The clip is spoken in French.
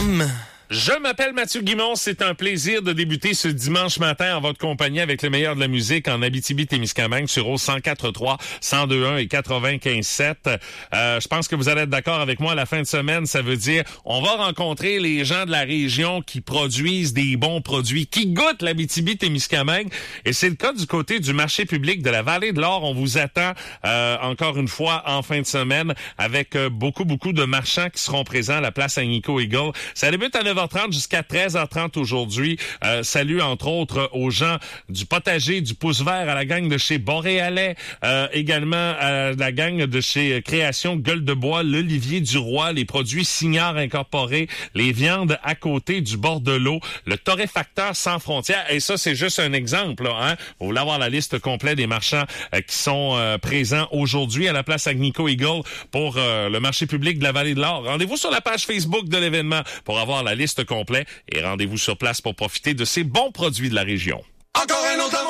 FM. Je m'appelle Mathieu Guimond. C'est un plaisir de débuter ce dimanche matin en votre compagnie avec le meilleur de la musique en Abitibi-Témiscamingue sur au 104.3, 102.1 et 95.7. Je pense que vous allez être d'accord avec moi. À la fin de semaine, ça veut dire on va rencontrer les gens de la région qui produisent des bons produits, qui goûtent l'Abitibi-Témiscamingue. Et c'est le cas du côté du marché public de la Vallée de l'Or. On vous attend encore une fois en fin de semaine avec beaucoup de marchands qui seront présents à la place Agnico Eagle. Ça débute à 9h30 jusqu'à 13h30 aujourd'hui. Salut entre autres aux gens du potager du Pouce Vert, à la gang de chez Boréalais, également à la gang de chez Création Gueule de Bois, l'Olivier du Roi, les produits Signard incorporés, les viandes à côté du bord de l'eau, le torréfacteur sans frontières. Et ça, c'est juste un exemple, là, hein? Vous voulez avoir la liste complète des marchands qui sont présents aujourd'hui à la place Agnico Eagle pour le marché public de la Vallée de l'Or. Rendez-vous sur la page Facebook de l'événement pour avoir la liste complète et rendez-vous sur place pour profiter de ces bons produits de la région.